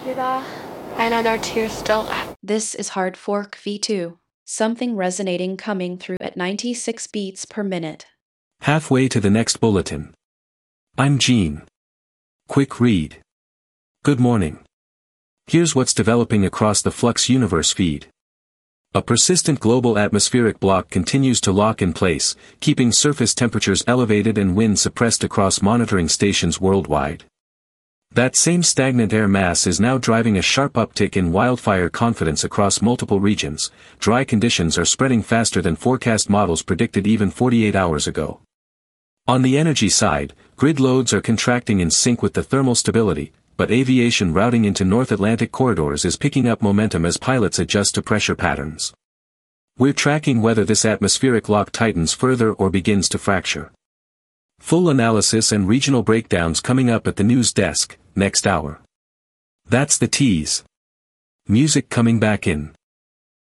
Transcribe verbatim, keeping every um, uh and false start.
Yuda, I know there are tears still left. This is Hard Fork V two. Something resonating coming through at ninety-six beats per minute. Halfway to the next bulletin. I'm Gene. Quick read. Good morning. Here's what's developing across the Flux universe feed. A persistent global atmospheric block continues to lock in place, keeping surface temperatures elevated and wind suppressed across monitoring stations worldwide. That same stagnant air mass is now driving a sharp uptick in wildfire confidence across multiple regions. Dry conditions are spreading faster than forecast models predicted even forty-eight hours ago. On the energy side, grid loads are contracting in sync with the thermal stability, but aviation routing into North Atlantic corridors is picking up momentum as pilots adjust to pressure patterns. We're tracking whether this atmospheric lock tightens further or begins to fracture. Full analysis and regional breakdowns coming up at the news desk, next hour. That's the tease. Music coming back in.